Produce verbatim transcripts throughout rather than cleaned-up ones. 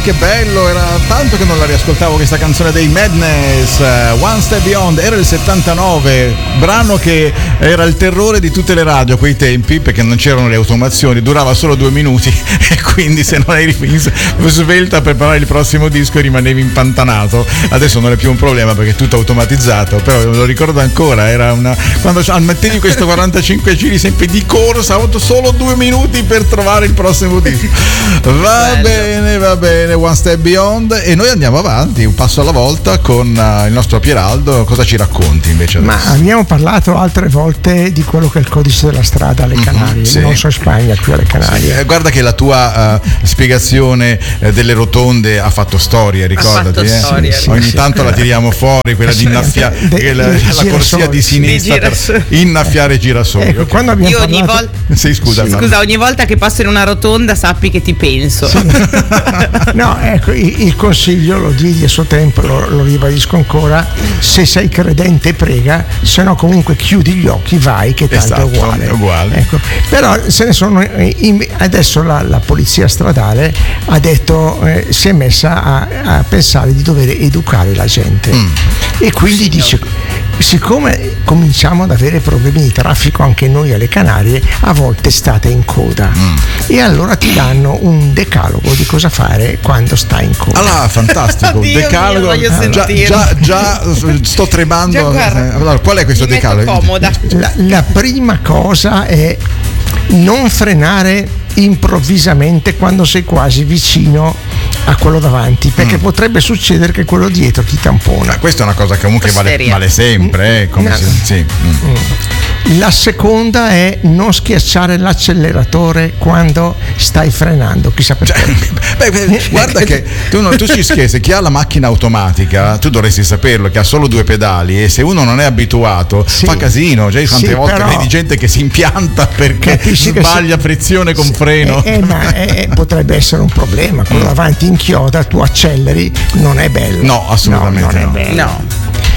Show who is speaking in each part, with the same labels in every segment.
Speaker 1: che bello, era tanto che non la riascoltavo questa canzone dei Madness, uh, One Step Beyond, era il settantanove, brano che era il terrore di tutte le radio a quei tempi perché non c'erano le automazioni, durava solo due minuti e quindi se non eri svelta a preparare il prossimo disco rimanevi impantanato. Adesso non è più un problema perché è tutto automatizzato, però lo ricordo ancora, era una quando mettevi questo quarantacinque giri sempre di corsa, ho avuto solo due minuti per trovare il prossimo disco. Va
Speaker 2: Bello.
Speaker 1: bene, va bene, One Step Beyond, e noi andiamo avanti un passo alla volta con uh, il nostro Pieraldo. Cosa ci racconti invece adesso?
Speaker 3: Ma abbiamo parlato altre volte di quello che è il codice della strada alle Canarie, mm-hmm, sì. Non so in Spagna, qui alle Canarie.
Speaker 1: Sì. Eh, guarda che la tua uh, spiegazione eh, delle rotonde ha fatto storia, ricordati.
Speaker 2: Ha fatto
Speaker 1: eh?
Speaker 2: storia,
Speaker 1: sì, ogni sì, tanto sì. La tiriamo fuori, quella di innaffiare de, la, la corsia di sinistra per innaffiare i girasoli.
Speaker 3: Ecco,
Speaker 1: okay.
Speaker 3: quando abbiamo
Speaker 2: Io
Speaker 3: parlato...
Speaker 2: ogni volta
Speaker 1: sì, scusa,
Speaker 2: sì, scusa, ogni volta che passo in una rotonda sappi che ti penso.
Speaker 3: Sì. No, ecco, il, il consiglio lo diedi a suo tempo, lo, lo ribadisco ancora: se sei credente prega, se no comunque chiudi gli occhi, vai, che tanto
Speaker 1: esatto,
Speaker 3: è uguale.
Speaker 1: È uguale.
Speaker 3: Ecco. Però se ne sono in, adesso la, la polizia stradale ha detto, eh, si è messa a, a pensare di dover educare la gente, mm. e quindi Signor. dice, siccome cominciamo ad avere problemi di traffico anche noi alle Canarie, a volte state in coda, mm. e allora ti danno un decalogo di cosa fare quando stai in coda.
Speaker 1: Allora, fantastico,
Speaker 2: Dio
Speaker 1: decalogo.
Speaker 2: mio, voglio
Speaker 1: già, già, già sto tremando.
Speaker 2: Già, guarda,
Speaker 1: allora, qual è questo
Speaker 2: mi
Speaker 1: decalogo?
Speaker 2: metto comoda.
Speaker 3: La, la prima cosa è non frenare improvvisamente quando sei quasi vicino a quello davanti, perché mm. potrebbe succedere che quello dietro ti tampona.
Speaker 1: Ah, questa è una cosa che comunque vale, vale sempre, eh, come
Speaker 3: no.
Speaker 1: si, sì. mm.
Speaker 3: La seconda è non schiacciare l'acceleratore quando stai frenando, chissà perché.
Speaker 1: Cioè, beh, beh, guarda che tu, non, tu ci scherzi, chi ha la macchina automatica, tu dovresti saperlo che ha solo due pedali, e se uno non è abituato sì. fa casino, cioè tante sì, volte vedi gente che si impianta perché sbaglia se, frizione con
Speaker 3: sì,
Speaker 1: freno.
Speaker 3: Eh, eh, ma eh, potrebbe essere un problema, quello davanti inchioda, tu acceleri, non è bello.
Speaker 1: No, assolutamente
Speaker 3: no. Non
Speaker 1: no.
Speaker 3: è bello.
Speaker 2: No.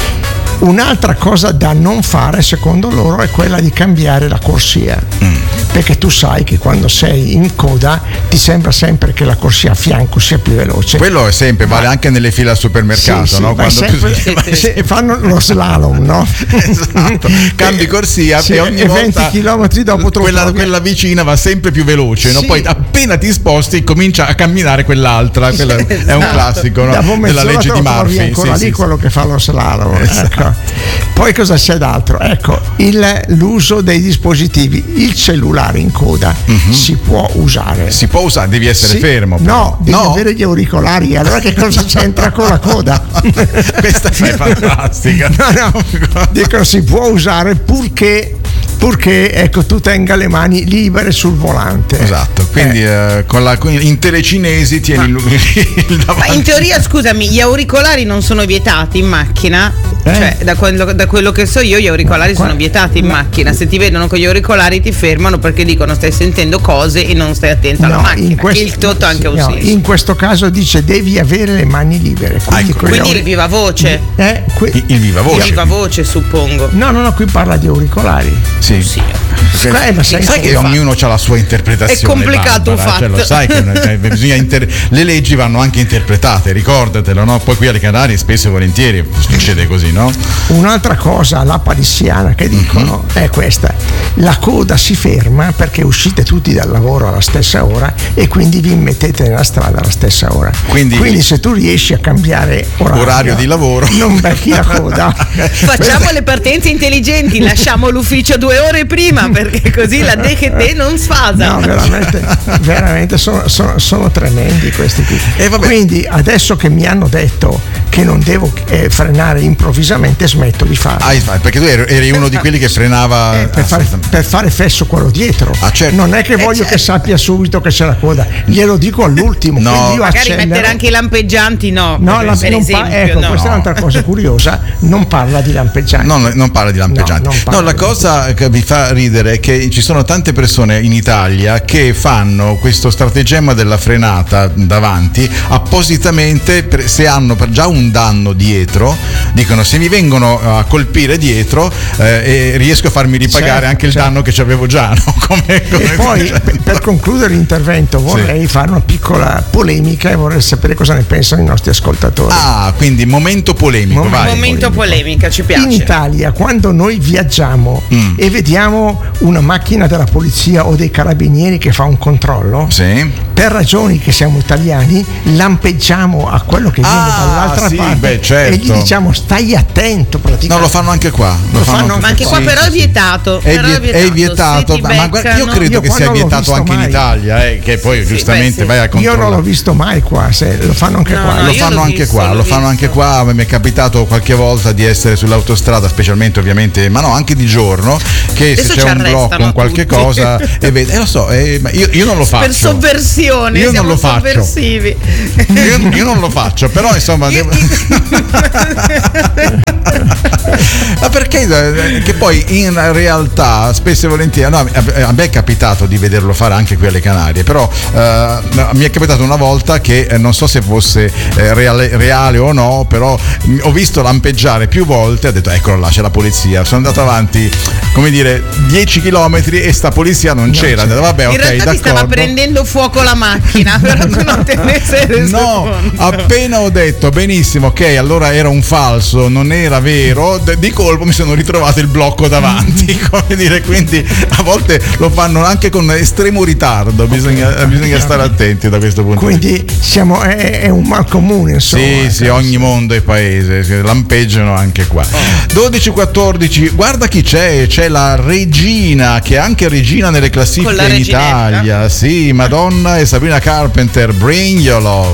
Speaker 3: Un'altra cosa da non fare secondo loro è quella di cambiare la corsia, mm. perché tu sai che quando sei in coda ti sembra sempre che la corsia a fianco sia più veloce.
Speaker 1: Quello è sempre, vale anche nelle file al supermercato,
Speaker 3: sì, sì,
Speaker 1: no? Quando
Speaker 3: sempre,
Speaker 1: tu...
Speaker 3: se fanno lo slalom, no?
Speaker 1: Esatto, cambi corsia sì, e ogni
Speaker 3: e
Speaker 1: volta
Speaker 3: venti chilometri dopo
Speaker 1: quella, quella vicina va sempre più veloce, sì. no? Poi appena ti sposti comincia a camminare quell'altra, quella esatto. È un classico, no? Della legge di Murphy.
Speaker 3: Ancora
Speaker 1: sì,
Speaker 3: lì
Speaker 1: sì,
Speaker 3: quello
Speaker 1: sì.
Speaker 3: che fa lo slalom.
Speaker 1: Esatto.
Speaker 3: Ecco. Poi cosa c'è d'altro? Ecco, il, l'uso dei dispositivi, il cellulare in coda mm-hmm. si può usare.
Speaker 1: Si può usare, devi essere
Speaker 3: si,
Speaker 1: fermo. Però.
Speaker 3: No, devi
Speaker 1: no.
Speaker 3: avere gli auricolari, allora che cosa c'entra con la coda?
Speaker 1: Questa è fantastica.
Speaker 3: No, no, dico si può usare purché purché ecco tu tenga le mani libere sul volante.
Speaker 1: Esatto, quindi eh. Eh, con la, in telecinesi tieni ma, il davanti.
Speaker 2: Ma in teoria, scusami, gli auricolari non sono vietati in macchina? Eh? Cioè, da quello, da quello che so io, gli auricolari ma, sono vietati in ma, macchina. Se ti vedono con gli auricolari ti fermano perché dicono stai sentendo cose e non stai attento alla no, macchina. Questo, il tutto anche un
Speaker 3: no,
Speaker 2: senso.
Speaker 3: In questo caso dice devi avere le mani libere. Quindi,
Speaker 1: ecco,
Speaker 2: quindi il viva voce.
Speaker 3: Eh, que-
Speaker 1: il, il viva voce.
Speaker 2: Il viva voce, suppongo.
Speaker 3: No, no, no, qui parla di auricolari.
Speaker 1: Sì.
Speaker 2: Sì.
Speaker 1: Perché, eh, sai, sai che fa? Ognuno ha la sua interpretazione.
Speaker 2: È complicato
Speaker 1: Barbara,
Speaker 2: fatto.
Speaker 1: Cioè, lo sai che cioè, bisogna inter- le leggi vanno anche interpretate, ricordatelo, no? Poi qui alle Canarie spesso e volentieri succede così, no?
Speaker 3: Un'altra cosa alla parissiana che dicono mm-hmm. è questa: la coda si ferma perché uscite tutti dal lavoro alla stessa ora e quindi vi mettete nella strada alla stessa ora. Quindi, quindi se tu riesci a cambiare orario,
Speaker 1: orario di lavoro,
Speaker 3: non becchi la coda.
Speaker 2: Facciamo le partenze intelligenti, lasciamo l'ufficio due ore prima perché così la D G T non sfasa.
Speaker 3: No, veramente, veramente sono, sono, sono tremendi questi qui.
Speaker 1: E vabbè.
Speaker 3: Quindi adesso che mi hanno detto che non devo eh, frenare improvvisamente, smetto di farlo.
Speaker 1: Ah, perché tu eri uno di quelli che frenava
Speaker 3: eh, per, fare, per fare fesso quello dietro.
Speaker 1: Ah, certo.
Speaker 3: Non è che voglio eh, certo. che sappia subito che c'è la coda, glielo dico all'ultimo.
Speaker 1: No.
Speaker 3: Io
Speaker 2: magari
Speaker 3: accelero.
Speaker 2: mettere anche i lampeggianti, no?
Speaker 3: No,
Speaker 2: per,
Speaker 3: la,
Speaker 2: per
Speaker 3: non
Speaker 2: esempio,
Speaker 3: pa- ecco,
Speaker 2: no.
Speaker 3: questa è un'altra cosa curiosa. Non parla di lampeggianti.
Speaker 1: No, non parla di lampeggianti.
Speaker 3: No, non parla
Speaker 1: no la
Speaker 3: di
Speaker 1: cosa che mi fa ridere ridere che ci sono tante persone in Italia che fanno questo stratagemma della frenata davanti appositamente per, se hanno già un danno dietro, dicono se mi vengono a colpire dietro eh, e riesco a farmi ripagare certo, anche il certo. danno che ci avevo già, no? come, come
Speaker 3: e poi per, per concludere l'intervento vorrei sì. fare una piccola polemica e vorrei sapere cosa ne pensano i nostri ascoltatori.
Speaker 1: Ah, quindi momento polemico.
Speaker 2: Mom-
Speaker 1: vai.
Speaker 2: Momento polemica, ci piace.
Speaker 3: In Italia, quando noi viaggiamo mm. e vediamo una macchina della polizia o dei carabinieri che fa un controllo,
Speaker 1: sì.
Speaker 3: per ragioni che siamo italiani, lampeggiamo a quello che viene
Speaker 1: ah,
Speaker 3: dall'altra
Speaker 1: sì,
Speaker 3: parte
Speaker 1: beh, certo.
Speaker 3: e gli diciamo stai attento praticamente.
Speaker 1: No, lo fanno anche qua. Lo,
Speaker 3: lo
Speaker 1: fanno
Speaker 3: fanno
Speaker 1: anche
Speaker 2: ma anche qua,
Speaker 1: sì,
Speaker 2: però
Speaker 1: sì,
Speaker 2: è vietato.
Speaker 1: È,
Speaker 2: però
Speaker 1: viet- è vietato, ma, ma guarda, io credo
Speaker 3: io
Speaker 1: che sia vietato anche
Speaker 3: mai.
Speaker 1: in Italia, eh, che poi
Speaker 2: sì,
Speaker 1: giustamente
Speaker 2: beh, sì.
Speaker 1: vai a controllare.
Speaker 3: Io non l'ho visto mai qua, se lo fanno anche
Speaker 2: no,
Speaker 3: qua.
Speaker 2: No,
Speaker 1: lo fanno anche
Speaker 2: visto,
Speaker 1: qua, lo
Speaker 2: visto.
Speaker 1: fanno anche qua. Mi è capitato qualche volta di essere sull'autostrada, specialmente ovviamente, ma no, anche di giorno, che
Speaker 2: adesso
Speaker 1: se c'è un blocco, un qualche
Speaker 2: tutti.
Speaker 1: cosa, e vede, eh, lo so, eh, ma io, io non lo faccio.
Speaker 2: Per sovversione,
Speaker 1: io
Speaker 2: siamo
Speaker 1: non lo faccio.
Speaker 2: sovversivi.
Speaker 1: Io, io non lo faccio, però insomma. Devo... ma perché? Che poi in realtà spesso e volentieri, no, a me è capitato di vederlo fare anche qui alle Canarie, però eh, mi è capitato una volta che eh, non so se fosse eh, reale, reale o no, però mh, ho visto lampeggiare più volte, ho detto eccolo là, c'è la polizia, sono andato avanti come dire dieci chilometri e sta polizia non, non c'era, c'era. Vabbè,
Speaker 2: in
Speaker 1: ok,
Speaker 2: realtà
Speaker 1: d'accordo.
Speaker 2: ti stava prendendo fuoco la macchina, però tu non te ne sei reso
Speaker 1: no,
Speaker 2: conto.
Speaker 1: Appena ho detto benissimo, ok, allora era un falso, non era vero, di colpo mi sono ritrovato il blocco davanti, come dire, quindi a volte lo fanno anche con estremo ritardo, bisogna, okay. bisogna stare attenti da questo punto
Speaker 3: quindi
Speaker 1: di vista.
Speaker 3: Siamo, è, è un mal comune, insomma.
Speaker 1: Sì, sì, ogni mondo è paese, lampeggiano anche qua. dodici quattordici, guarda chi c'è, c'è la Regina, che è anche regina nelle classifiche in Italia. Sì, Madonna e Sabrina Carpenter, Bring Your Love.